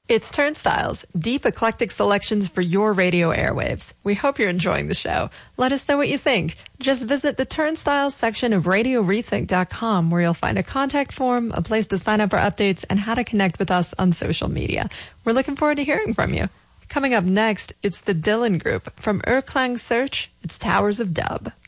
It's Turnstiles, deep eclectic selections for your radio airwaves. We hope you're enjoying the show. Let us know what you think. Just visit the Turnstiles section of RadioRethink.com, where you'll find a contact form, a place to sign up for updates, and how to connect with us on social media. We're looking forward to hearing from you. Coming up next, it's the Dylan Group. From Erklang Search, it's Towers of Dub.